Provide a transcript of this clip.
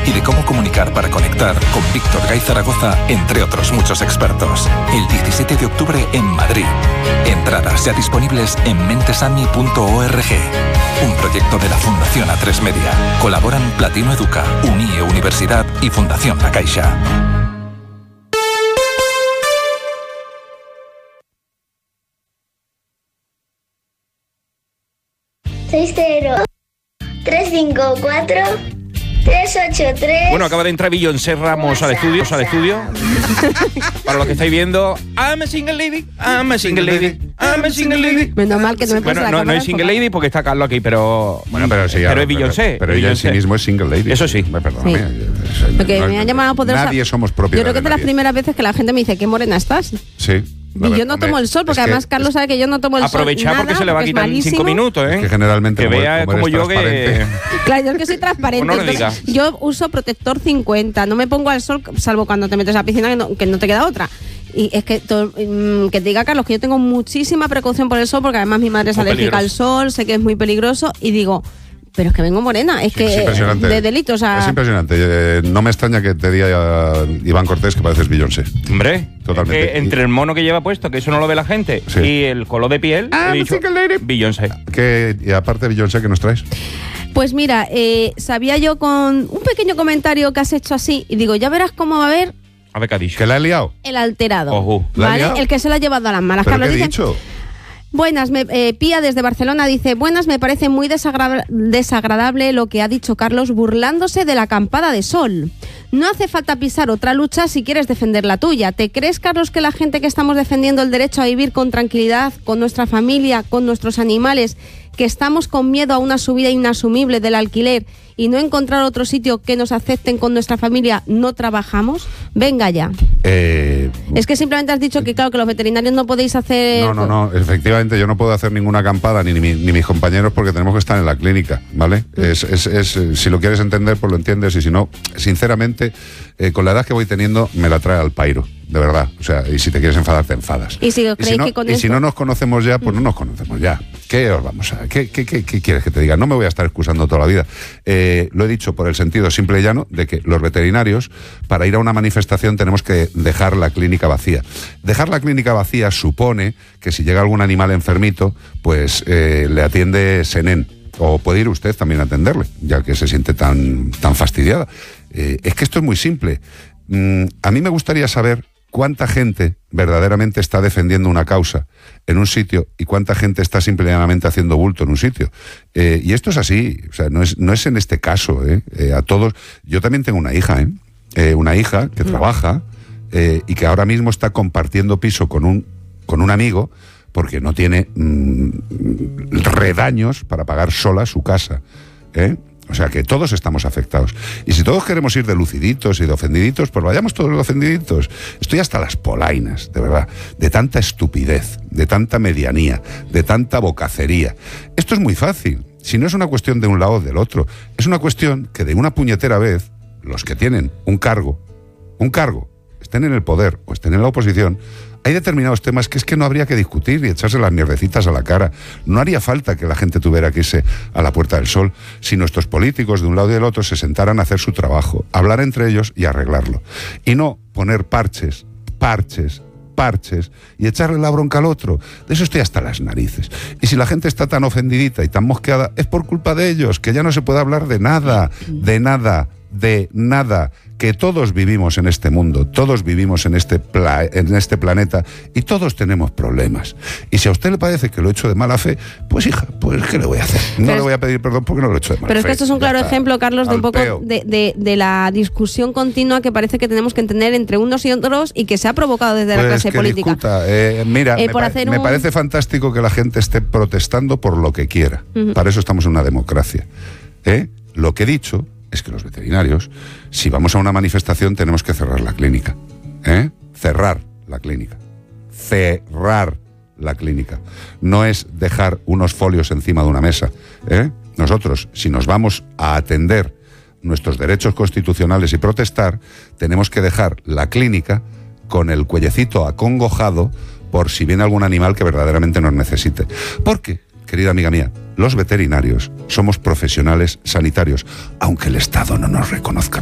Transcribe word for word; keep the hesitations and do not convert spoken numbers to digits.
y de cómo comunicar para conectar con Víctor Gay Zaragoza, entre otros muchos expertos. El diecisiete de octubre en Madrid. Entradas ya disponibles en mentesami punto org. Un proyecto de la Fundación A tres Media. Colaboran Platino Educa, Unie Universidad y Fundación La Caixa. seis cero tres cinco cuatro tres ocho tres. Bueno, acaba de entrar Beyoncé Ramos al estudio, al estudio. Para los que estáis viendo, I'm a single lady, I'm a single lady, I'm a single lady. Menos mal que no me puse Bueno, la no, cámara no es single lady porque está Carlos aquí, pero Bueno, pero sí. pero ya, es Beyoncé. Pero, pero ella en sí mismo es single lady. Eso sí. Perdóname. Sí. Porque No, me han llamado poderosa. Nadie somos propios. Yo creo que es de las primeras veces que la gente me dice, qué morena estás. Sí. Y yo no tomo el sol, porque además Carlos sabe que yo no tomo el sol. Aprovechar porque se le va a quitar en cinco minutos, ¿eh? Es que generalmente que como, vea como, como yo que... Claro, yo es que soy transparente. No lo diga. Yo uso protector cincuenta, no me pongo al sol, salvo cuando te metes a la piscina, que no, que no te queda otra. Y es que, to, que te diga, Carlos, que yo tengo muchísima precaución por el sol, porque además mi madre es muy alérgica peligroso. al sol, sé que es muy peligroso, y digo... Pero es que vengo morena, es que es de delito, o sea... Es impresionante. Eh, no me extraña que te diga Iván Cortés que pareces Beyoncé. Hombre, totalmente. Es que entre el mono que lleva puesto, que eso no lo ve la gente, Sí. y el color de piel, Ah, he dicho, Beyoncé. ¿Qué, y aparte de Beyoncé, ¿qué nos traes? Pues mira, eh, sabía yo con un pequeño comentario que has hecho así, y digo, ya verás cómo va a haber A ver qué ha dicho. ¿Que la he liado? el alterado. Ojo. ¿La ha ¿Vale? liado? El que se lo ha llevado a las malas. ¿Pero Carlos qué he dice, dicho? buenas, me, eh, Pía desde Barcelona dice, buenas, me parece muy desagra- desagradable lo que ha dicho Carlos burlándose de la acampada de sol. No hace falta pisar otra lucha si quieres defender la tuya. ¿Te crees, Carlos, que la gente que estamos defendiendo el derecho a vivir con tranquilidad, con nuestra familia, con nuestros animales, que estamos con miedo a una subida inasumible del alquiler y no encontrar otro sitio que nos acepten con nuestra familia, no trabajamos? Venga ya. Eh, Es que simplemente has dicho que, claro, que los veterinarios no podéis hacer... No, no, no. Efectivamente, yo no puedo hacer ninguna acampada, ni, ni, ni mis compañeros, porque tenemos que estar en la clínica, ¿vale? Mm. Es, es, es, si lo quieres entender, pues lo entiendes, y si no, sinceramente, eh, con la edad que voy teniendo, me la trae al pairo, de verdad. O sea, y si te quieres enfadar, te enfadas. Y si, y si, no, que con y esto... si no nos conocemos ya, pues no nos conocemos ya. ¿Qué os vamos a...? ¿Qué, qué, qué, qué quieres que te diga? No me voy a estar excusando toda la vida. Eh, lo he dicho por el sentido simple y llano de que los veterinarios, para ir a una manifestación, tenemos que dejar la clínica vacía. Dejar la clínica vacía supone que si llega algún animal enfermito, pues eh, le atiende Senén. O puede ir usted también a atenderle, ya que se siente tan, tan fastidiada. Eh, es que esto es muy simple. Mm, a mí me gustaría saber cuánta gente verdaderamente está defendiendo una causa en un sitio y cuánta gente está simplemente haciendo bulto en un sitio. Eh, y esto es así, o sea, no es, no es en este caso, ¿eh? Eh, a todos. Yo también tengo una hija, ¿eh? Eh, una hija que mm. trabaja eh, y que ahora mismo está compartiendo piso con un, con un amigo porque no tiene mmm, redaños para pagar sola su casa, ¿eh? O sea que todos estamos afectados. Y si todos queremos ir de luciditos y de ofendiditos, pues vayamos todos de ofendiditos. Estoy hasta las polainas, de verdad, de tanta estupidez, de tanta medianía, de tanta bocacería. Esto es muy fácil. Si no es una cuestión de un lado o del otro, es una cuestión que de una puñetera vez, los que tienen un cargo, un cargo, estén en el poder o estén en la oposición, hay determinados temas que es que no habría que discutir y echarse las mierdecitas a la cara. No haría falta que la gente tuviera que irse a la Puerta del Sol si nuestros políticos de un lado y del otro se sentaran a hacer su trabajo, hablar entre ellos y arreglarlo. Y no poner parches, parches, parches y echarle la bronca al otro. De eso estoy hasta las narices. Y si la gente está tan ofendidita y tan mosqueada, es por culpa de ellos, que ya no se puede hablar de nada, de nada, de nada. Que todos vivimos en este mundo, todos vivimos en este, pla- en este planeta y todos tenemos problemas. Y si a usted le parece que lo he hecho de mala fe, pues hija, pues ¿qué le voy a hacer? No pero le voy a pedir perdón porque no lo he hecho de mala fe. Pero es que esto es un claro ya ejemplo, Carlos, de un poco peo. de, de, de la discusión continua que parece que tenemos que tener entre unos y otros y que se ha provocado desde pues la clase que política. Discuta. Eh, mira, Eh, me, por pa- hacer me un- parece fantástico que la gente esté protestando por lo que quiera. Uh-huh. Para eso estamos en una democracia. ¿Eh? Lo que he dicho es que los veterinarios, si vamos a una manifestación, tenemos que cerrar la clínica. ¿Eh? Cerrar la clínica. Cerrar la clínica. No es dejar unos folios encima de una mesa. ¿Eh? Nosotros, si nos vamos a atender nuestros derechos constitucionales y protestar, tenemos que dejar la clínica con el cuellecito acongojado por si viene algún animal que verdaderamente nos necesite. Porque, querida amiga mía, los veterinarios somos profesionales sanitarios, aunque el Estado no nos reconozca.